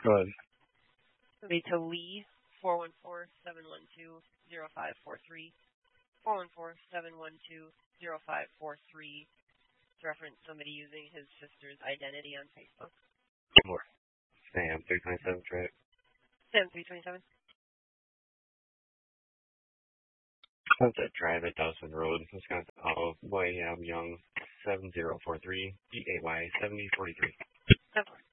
Go ahead. It'll be to Lee, 414-712-0543. 414-712-0543. To reference somebody using his sister's identity on Facebook. More. Sam, 327, right? Sam, 327. Sunset Drive at Dawson Road, Wisconsin. Boy, Young, 7043, EAY 7043. 10-4.